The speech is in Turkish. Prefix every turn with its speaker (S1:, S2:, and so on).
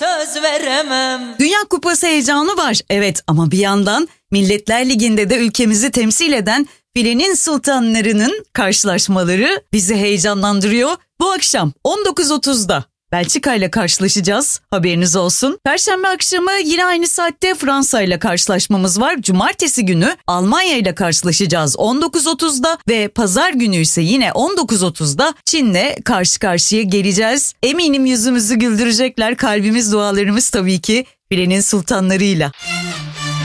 S1: söz veremem.
S2: Dünya Kupası heyecanı var, evet, ama bir yandan Milletler Ligi'nde de ülkemizi temsil eden filenin sultanlarının karşılaşmaları bizi heyecanlandırıyor. Bu akşam 19.30'da Belçika ile karşılaşacağız, haberiniz olsun. Perşembe akşamı yine aynı saatte Fransa ile karşılaşmamız var. Cumartesi günü Almanya ile karşılaşacağız 19.30'da ve pazar günü ise yine 19.30'da Çin'le karşı karşıya geleceğiz. Eminim yüzümüzü güldürecekler, kalbimiz dualarımız tabii ki filenin sultanlarıyla.